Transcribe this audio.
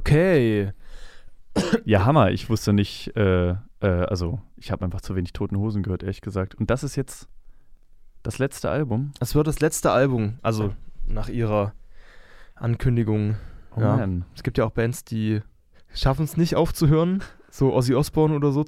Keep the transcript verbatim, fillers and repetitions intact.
Okay. Ja, Hammer. Ich wusste nicht, äh, äh, also ich habe einfach zu wenig Toten Hosen gehört, ehrlich gesagt. Und das ist jetzt das letzte Album? Das wird das letzte Album, also nach ihrer Ankündigung. Oh ja. man. Es gibt ja auch Bands, die schaffen es nicht aufzuhören, so Ozzy Osbourne oder so